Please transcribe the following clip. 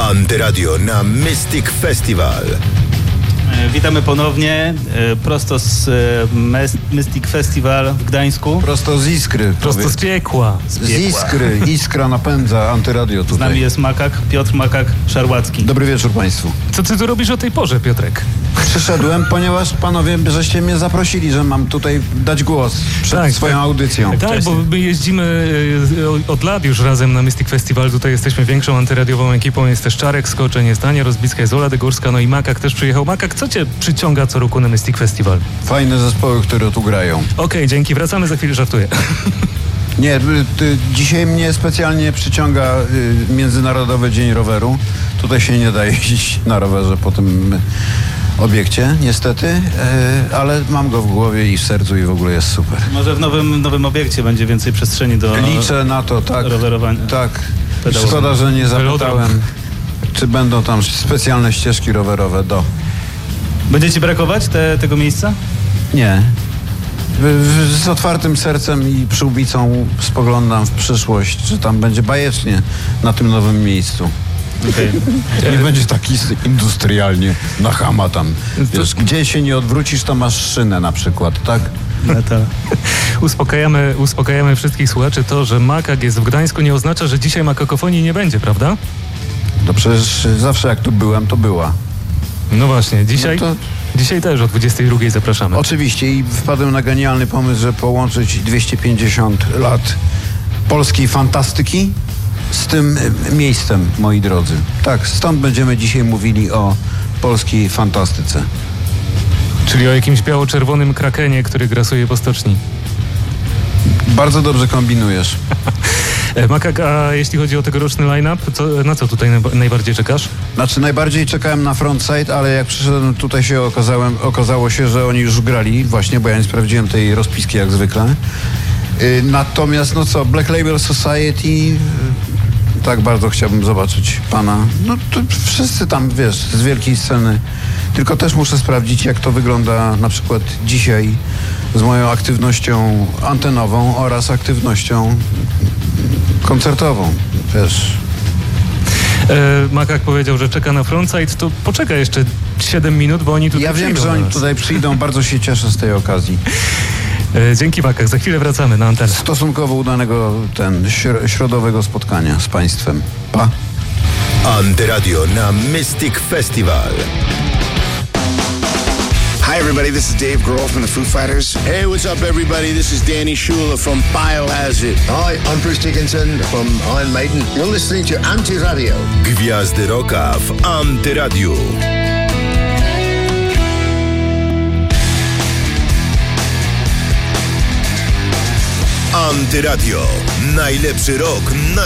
Antyradio na Mystic Festival. Witamy ponownie, prosto z Mystic Festival w Gdańsku. Prosto z Iskry. Prosto z piekła. Z Iskry. Iskra napędza Antyradio tutaj. Z nami jest Makak, Piotr Makak-Szarłacki. Dobry wieczór Państwu. Co ty tu robisz o tej porze, Piotrek? Przyszedłem, ponieważ panowie, żeście mnie zaprosili, że mam tutaj dać głos przed swoją audycją. Tak, bo my jeździmy od lat już razem na Mystic Festival. Tutaj jesteśmy większą antyradiową ekipą. Jest też Czarek Skoczeń, jest Ania Rozbicka, jest Ola Degórska, no i Makak też przyjechał. Makak, co cię przyciąga co roku na Mystic Festival? Fajne zespoły, które tu grają. Okej, dzięki. Wracamy za chwilę, żartuję. Nie, dzisiaj mnie specjalnie przyciąga Międzynarodowy Dzień Roweru. Tutaj się nie da jeździć na rowerze po tym obiekcie, niestety, ale mam go w głowie i w sercu i w ogóle jest super. Może w nowym obiekcie będzie więcej przestrzeni do Liczę na to, tak. rowerowania. Tak. Szkoda, że nie zapytałem, czy będą tam specjalne ścieżki rowerowe Będzie ci brakować tego miejsca? Nie. Z otwartym sercem i przyłbicą spoglądam w przyszłość, że tam będzie bajecznie na tym nowym miejscu. Okay. Nie będzie taki industrialnie na chama tam. Wiesz, gdzie się nie odwrócisz, to masz szynę na przykład, tak? Uspokajamy wszystkich słuchaczy. To, że Makak jest w Gdańsku, nie oznacza, że dzisiaj makakofonii nie będzie, prawda? No przecież zawsze jak tu byłem, to była. No właśnie, dzisiaj też o 22:00 zapraszamy. Oczywiście i wpadłem na genialny pomysł, że połączyć 250 lat polskiej fantastyki z tym miejscem, moi drodzy. Tak, stąd będziemy dzisiaj mówili o polskiej fantastyce. Czyli o jakimś biało-czerwonym krakenie, który grasuje po stoczni. Bardzo dobrze kombinujesz. Makak, a jeśli chodzi o tegoroczny line-up, na co tutaj najbardziej czekasz? Znaczy najbardziej czekałem na Frontside, ale jak przyszedłem tutaj okazało się, że oni już grali właśnie, bo ja nie sprawdziłem tej rozpiski jak zwykle. Natomiast Black Label Society, tak bardzo chciałbym zobaczyć pana. No to wszyscy tam, wiesz, z wielkiej sceny. Tylko też muszę sprawdzić, jak to wygląda na przykład dzisiaj z moją aktywnością antenową oraz aktywnością koncertową, wiesz. Makak powiedział, że czeka na Frontside, to poczeka jeszcze 7 minut, bo oni tutaj przyjdą. Ja wiem, że oni tutaj przyjdą, bardzo się cieszę z tej okazji. Dzięki Makak, za chwilę wracamy na antenę. Stosunkowo udanego środowego spotkania z państwem. Pa! Antyradio na Mystic Festival. Hi everybody, this is Dave Grohl from the Foo Fighters. Hey, what's up everybody? This is Danny Schuler from Biohazard. Hi, I'm Bruce Dickinson from Iron Maiden. You're listening to Antyradio. Gwiazdy rocka w Antyradiu. Antyradio. Najlepszy rock na